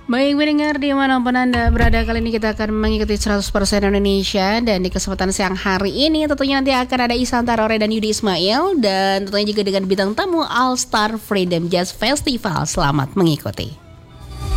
Baik pendengar dimanapun Anda berada, kali ini kita akan mengikuti 100% Indonesia. Dan di kesempatan siang hari ini tentunya nanti akan ada Ihsan Tarore dan Yudi Ismail. Dan tentunya juga dengan bintang tamu All Star Freedom Jazz Festival. Selamat mengikuti.